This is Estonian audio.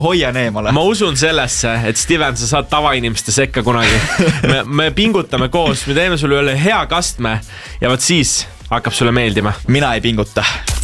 hoian eemale. Ma usun sellesse, et Steven, sa saad tavainimeste sekka kunagi. Me pingutame koos, me teeme sulle üle hea kastme ja võt siis hakkab sulle meeldima. Mina ei pinguta.